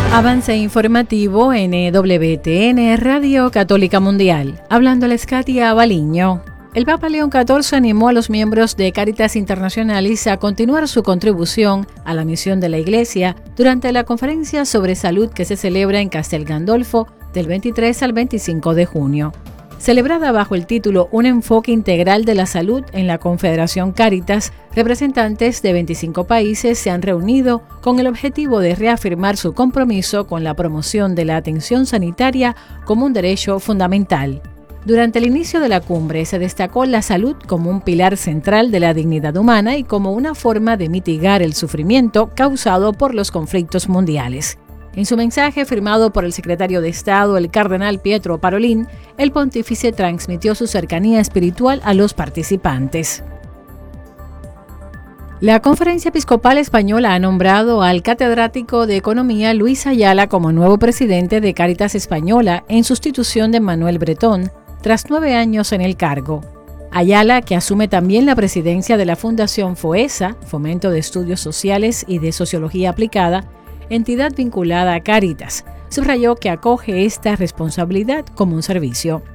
Avance informativo NWTN Radio Católica Mundial. Hablándoles Katia Baliño. El Papa León XIV animó a los miembros de Caritas Internationalis a continuar su contribución a la misión de la Iglesia durante la conferencia sobre salud que se celebra en Castel Gandolfo del 23 al 25 de junio. Celebrada bajo el título Un enfoque integral de la salud en la Confederación Caritas, representantes de 25 países se han reunido con el objetivo de reafirmar su compromiso con la promoción de la atención sanitaria como un derecho fundamental. Durante el inicio de la cumbre se destacó la salud como un pilar central de la dignidad humana y como una forma de mitigar el sufrimiento causado por los conflictos mundiales. En su mensaje firmado por el secretario de Estado, el cardenal Pietro Parolin, el pontífice transmitió su cercanía espiritual a los participantes. La Conferencia Episcopal Española ha nombrado al catedrático de Economía Luis Ayala como nuevo presidente de Cáritas Española en sustitución de Manuel Bretón, tras 9 años en el cargo. Ayala, que asume también la presidencia de la Fundación FOESA, Fomento de Estudios Sociales y de Sociología Aplicada, entidad vinculada a Cáritas, subrayó que acoge esta responsabilidad como un servicio.